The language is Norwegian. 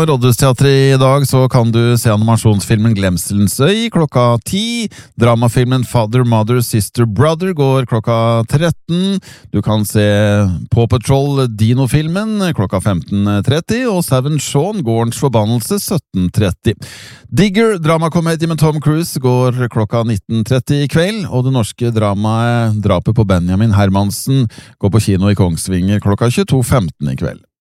Rådhusteatret i dag så kan du se animasjonsfilmen Glemselens øy klokka 10. Dramafilmen Father, Mother, Sister, Brother går klokka 13. Du kan se Paw Patrol Dino-filmen klokka 15.30, og Seven Shaun, Gårdens forbannelse 17.30. Digger, dramakomedie med Tom Cruise, går klokka 19.30 i kveld, og det norske dramaet Drapet på Benjamin Hermansen går på kino i Kongsvinger klokka 22.15 i kveld.